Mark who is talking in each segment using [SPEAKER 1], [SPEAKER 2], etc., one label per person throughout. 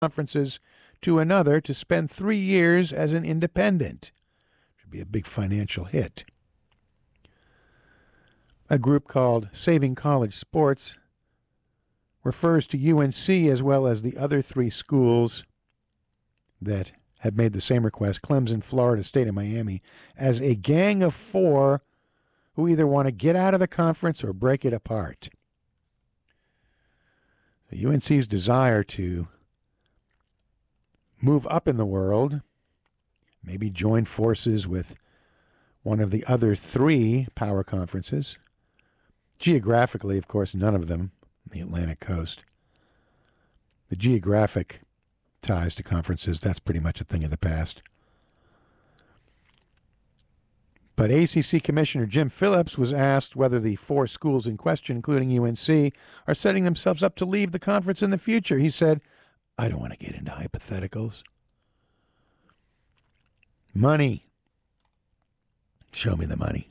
[SPEAKER 1] conferences to another to spend 3 years as an independent. Should be a big financial hit. A group called Saving College Sports refers to UNC as well as the other 3 schools that had made the same request, Clemson, Florida State, and Miami, as a gang of 4 who either want to get out of the conference or break it apart. So UNC's desire to move up in the world, maybe join forces with one of the other 3 power conferences. Geographically, of course, none of them on the Atlantic coast. The geographic ties to conferences, that's pretty much a thing of the past. But ACC Commissioner Jim Phillips was asked whether the 4 schools in question, including UNC, are setting themselves up to leave the conference in the future. He said, I don't want to get into hypotheticals. Money. Show me the money.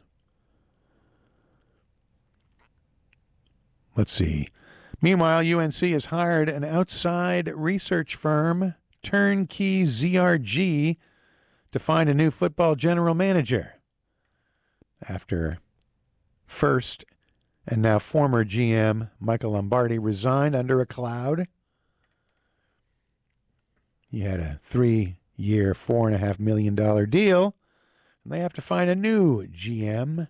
[SPEAKER 1] Let's see. Meanwhile, UNC has hired an outside research firm, Turnkey ZRG, to find a new football general manager after first and now former GM Michael Lombardi resigned under a cloud. He had a 3-year, $4.5 million deal, and they have to find a new GM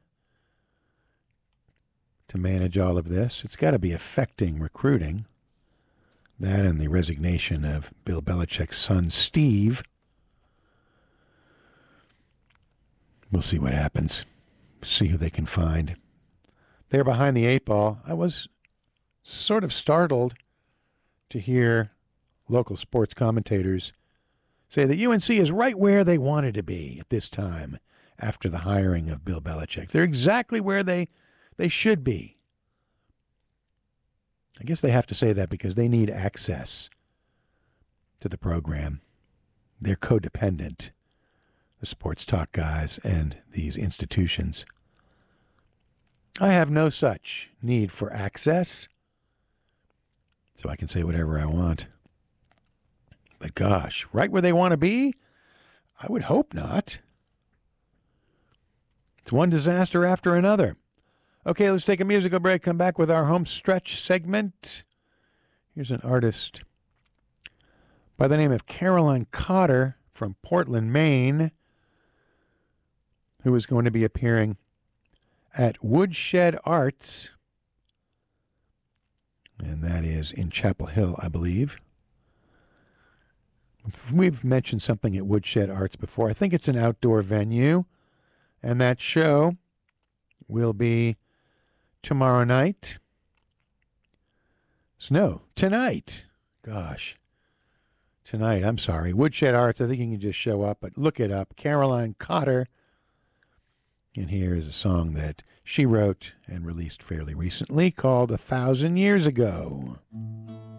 [SPEAKER 1] to manage all of this. It's got to be affecting recruiting. That and the resignation of Bill Belichick's son, Steve. We'll see what happens. See who they can find. They're behind the 8 ball. I was sort of startled to hear local sports commentators say that UNC is right where they wanted to be at this time after the hiring of Bill Belichick. They're exactly where they should be. I guess they have to say that because they need access to the program. They're codependent, the sports talk guys and these institutions. I have no such need for access, so I can say whatever I want. But gosh, right where they want to be? I would hope not. It's one disaster after another. Okay, let's take a musical break, come back with our home stretch segment. Here's an artist by the name of Caroline Cotter from Portland, Maine, who is going to be appearing at Woodshed Arts, and that is in Chapel Hill, I believe. We've mentioned something at Woodshed Arts before. I think it's an outdoor venue, and that show will be tomorrow night. No, tonight. Gosh. Tonight, I'm sorry. Woodshed Arts, I think you can just show up, but look it up. Caroline Cotter. And here is a song that she wrote and released fairly recently called 1,000 Years Ago.